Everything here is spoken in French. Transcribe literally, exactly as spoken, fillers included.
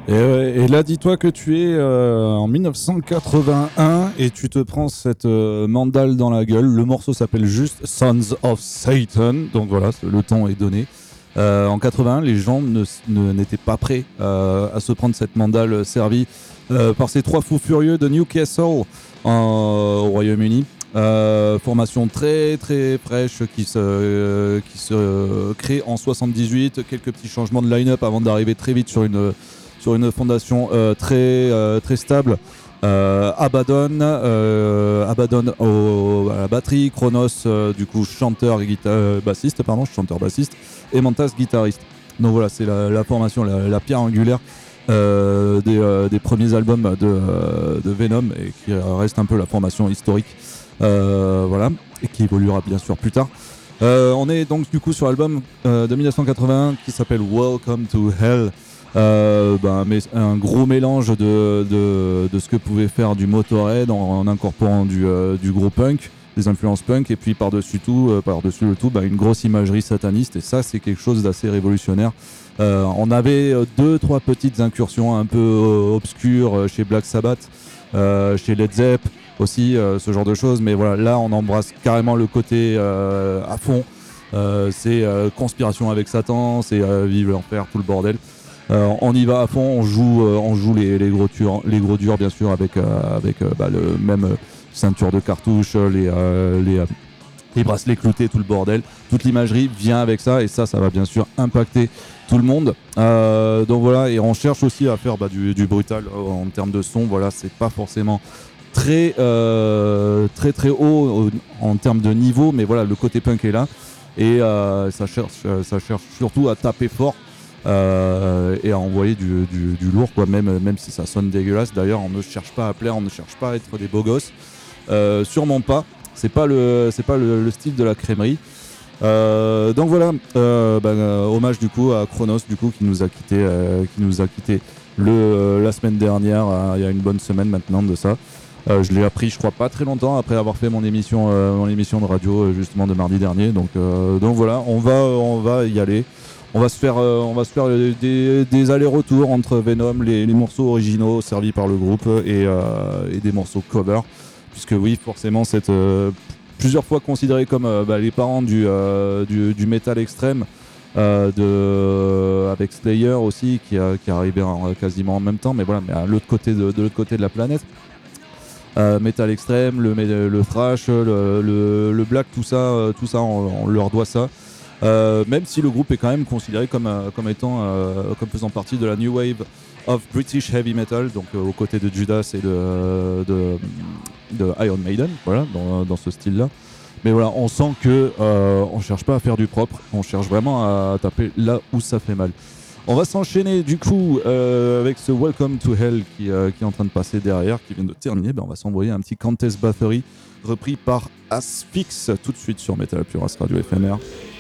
Et, ouais, et là, dis-toi que tu es euh, en dix-neuf cent quatre-vingt-un et tu te prends cette euh, mandale dans la gueule. Le morceau s'appelle juste Sons of Satan. Donc voilà, le ton est donné. Euh, en quatre-vingt-un, les gens ne, ne, n'étaient pas prêts euh, à se prendre cette mandale servie euh, par ces trois fous furieux de Newcastle en, au Royaume-Uni. Euh, formation très très fraîche qui se, euh, qui se euh, crée en soixante-dix-huit. Quelques petits changements de line-up avant d'arriver très vite sur une, sur une fondation euh, très, euh, très stable. Euh, Abaddon, euh, Abaddon au, à la batterie, Chronos euh, du coup chanteur et guita- euh, bassiste, pardon, chanteur bassiste, et Mantas guitariste. Donc voilà, c'est la, la formation, la, la pierre angulaire euh, des, euh, des premiers albums de, euh, de Venom et qui reste un peu la formation historique, euh, voilà, et qui évoluera bien sûr plus tard. Euh, on est donc du coup sur l'album euh, de dix-neuf cent quatre-vingt-un qui s'appelle Welcome to Hell. Euh, ben, mais un gros mélange de, de, de ce que pouvait faire du Motorhead en, en incorporant du, euh, du gros punk, des influences punk, et puis par-dessus tout, euh, par-dessus le tout, ben, une grosse imagerie sataniste, et ça c'est quelque chose d'assez révolutionnaire. Euh, on avait euh, deux, trois petites incursions un peu euh, obscures euh, chez Black Sabbath, euh, chez Led Zepp aussi, euh, ce genre de choses, mais voilà, là on embrasse carrément le côté euh, à fond. Euh, c'est euh, conspiration avec Satan, c'est euh, vive l'enfer, tout le bordel. Euh, on y va à fond, on joue, euh, on joue les, les, gros durs, les gros durs bien sûr avec, euh, avec euh, bah, le même euh, ceinture de cartouche, les, euh, les, euh, les bracelets cloutés, tout le bordel. Toute l'imagerie vient avec ça et ça, ça va bien sûr impacter tout le monde. Euh, donc voilà, et on cherche aussi à faire bah, du, du brutal en termes de son. Voilà, c'est pas forcément très, euh, très très haut en termes de niveau, mais voilà, le côté punk est là et euh, ça cherche, ça cherche surtout à taper fort. Euh, et à envoyer du, du, du lourd quoi, même, même si ça sonne dégueulasse. D'ailleurs on ne cherche pas à plaire, on ne cherche pas à être des beaux gosses, euh, sûrement pas, c'est pas le, c'est pas le, le style de la crèmerie. Euh, donc voilà, euh, ben, euh, hommage du coup à Chronos du coup qui nous a quitté, euh, qui nous a quitté le, euh, la semaine dernière, euh, il y a une bonne semaine maintenant de ça. Euh, je l'ai appris je crois pas très longtemps après avoir fait mon émission, euh, mon émission de radio justement de mardi dernier. Donc, euh, donc voilà, on va, on va y aller. On va se faire, euh, on va se faire des, des allers-retours entre Venom, les, les morceaux originaux servis par le groupe et, euh, et des morceaux cover, puisque oui, forcément, c'est euh, plusieurs fois considéré comme euh, bah, les parents du, euh, du, du métal extrême, euh, de, euh, avec Slayer aussi, qui, a, qui est arrivé en, quasiment en même temps, mais voilà, mais à l'autre côté de, de l'autre côté de la planète. Euh, métal extrême, le, le thrash, le, le, le black, tout ça, euh, tout ça, on, on leur doit ça. Euh, même si le groupe est quand même considéré comme, euh, comme étant euh, comme faisant partie de la New Wave of British Heavy Metal, donc euh, aux côtés de Judas et de, de, de Iron Maiden, voilà, dans, dans ce style-là. Mais voilà, on sent que euh, on cherche pas à faire du propre, on cherche vraiment à taper là où ça fait mal. On va s'enchaîner du coup euh, avec ce Welcome to Hell qui, euh, qui est en train de passer derrière, qui vient de terminer. Ben, on va s'envoyer un petit Countess Bathory repris par Asphyx tout de suite sur Metal Plus Race Radio F M R.